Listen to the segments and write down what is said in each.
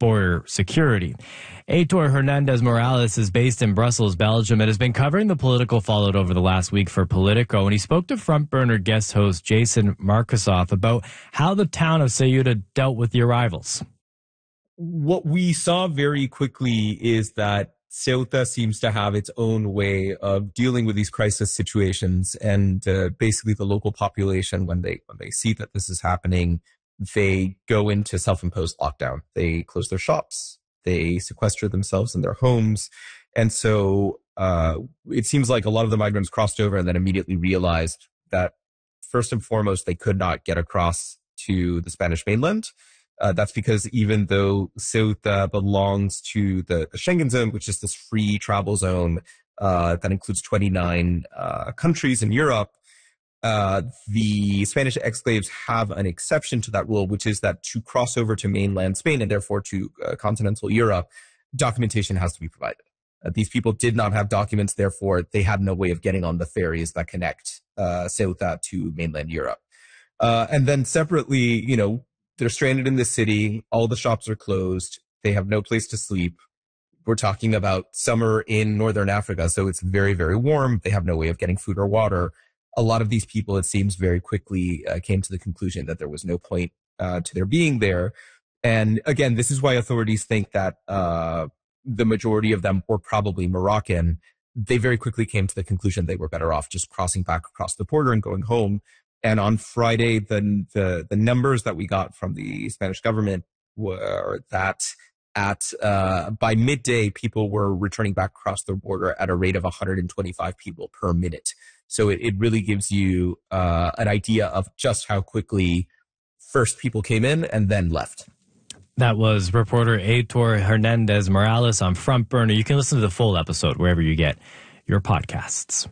border security. Heitor Hernandez Morales is based in Brussels, Belgium, and has been covering the political fallout over the last week for Politico. And he spoke to front burner guest host Jason Markusoff about how the town of Ceuta dealt with the arrivals. What we saw very quickly is that Ceuta seems to have its own way of dealing with these crisis situations, and basically the local population, when they see that this is happening, they go into self-imposed lockdown. They close their shops, they sequester themselves in their homes, and so it seems like a lot of the migrants crossed over and then immediately realized that first and foremost they could not get across to the Spanish mainland. That's because even though Ceuta belongs to the Schengen zone, which is this free travel zone that includes 29 countries in Europe, the Spanish exclaves have an exception to that rule, which is that to cross over to mainland Spain and therefore to continental Europe, documentation has to be provided. These people did not have documents, therefore they had no way of getting on the ferries that connect Ceuta to mainland Europe. And then separately, they're stranded in the city. All the shops are closed. They have no place to sleep. We're talking about summer in northern Africa, so it's very, very warm. They have no way of getting food or water. A lot of these people, it seems, very quickly came to the conclusion that there was no point to their being there. And again, this is why authorities think that the majority of them were probably Moroccan. They very quickly came to the conclusion they were better off just crossing back across the border and going home. And on Friday, the numbers that we got from the Spanish government were that by midday, people were returning back across the border at a rate of 125 people per minute. So it really gives you an idea of just how quickly first people came in and then left. That was reporter Heitor Hernandez Morales on Front Burner. You can listen to the full episode wherever you get your podcasts.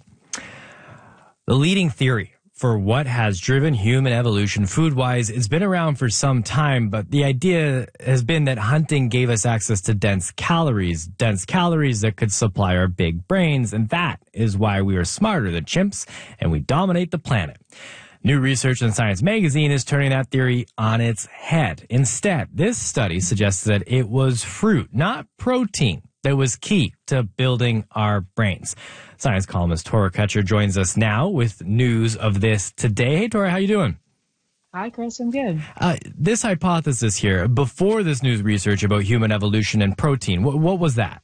The leading theory for what has driven human evolution food-wise, it's been around for some time, but the idea has been that hunting gave us access to dense calories that could supply our big brains, and that is why we are smarter than chimps and we dominate the planet. New research in Science magazine is turning that theory on its head. Instead, this study suggests that it was fruit, not protein, that was key to building our brains. Science columnist Tora Kutcher joins us now with news of this today. Hey, Tora, how you doing? Hi, Chris. I'm good. This hypothesis here, before this new research about human evolution and protein, what was that?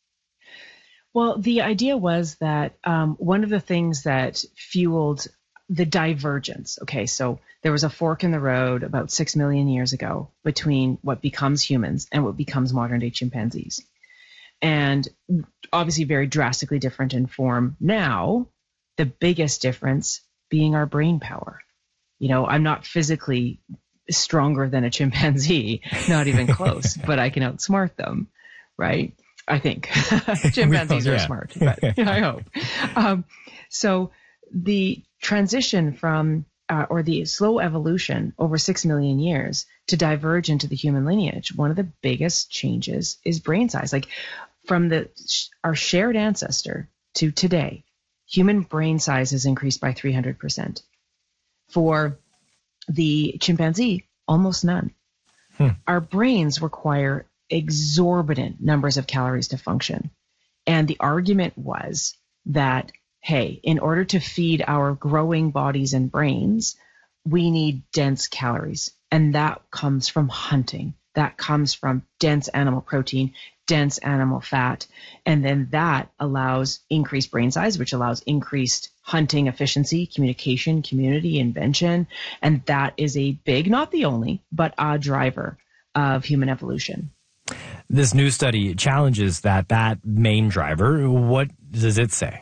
Well, the idea was that one of the things that fueled the divergence, okay, so there was a fork in the road about 6 million years ago between what becomes humans and what becomes modern-day chimpanzees. And obviously very drastically different in form now, the biggest difference being our brain power. I'm not physically stronger than a chimpanzee, not even close, but I can outsmart them, right? I think. Chimpanzees are smart, but I hope. So the transition from, or the slow evolution over 6 million years to diverge into the human lineage, one of the biggest changes is brain size. Like from our shared ancestor to today, human brain size has increased by 300%. For the chimpanzee, almost none. Our brains require exorbitant numbers of calories to function. And the argument was that, hey, in order to feed our growing bodies and brains, we need dense calories. And that comes from hunting. That comes from dense animal protein, dense animal fat. And then that allows increased brain size, which allows increased hunting efficiency, communication, community, invention. And that is a big, not the only, but a driver of human evolution. This new study challenges that main driver. What does it say?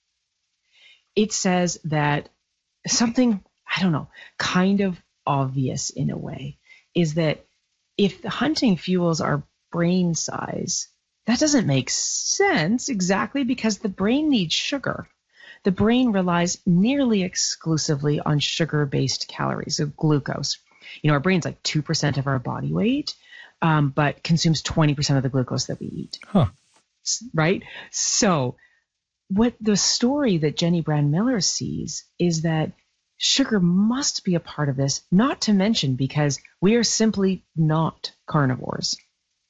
It says that something, I don't know, kind of obvious in a way, is that if the hunting fuels our brain size, that doesn't make sense exactly because the brain needs sugar. The brain relies nearly exclusively on sugar-based calories, so glucose. Our brain's like 2% of our body weight, but consumes 20% of the glucose that we eat. Right? So what the story that Jenny Brand Miller sees is that sugar must be a part of this, not to mention because we are simply not carnivores.